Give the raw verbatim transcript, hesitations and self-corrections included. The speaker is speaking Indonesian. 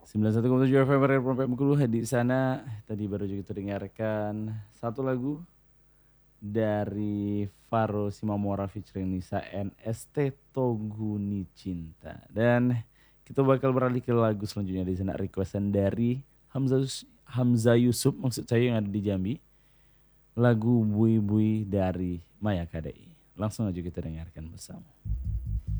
sembilan puluh satu koma tujuh F M R R Bengkulu di sana. Tadi baru juga kita dengarkan satu lagu dari Faro Simamora featuring Nisa N S T Toguni Cinta. Dan kita bakal beralih ke lagu selanjutnya di sana, requestan dari Hamzah Yus- Hamzah Yusuf maksud saya yang ada di Jambi. Lagu Bui Bui dari Maya K D I. Langsung aja kita dengarkan bersama.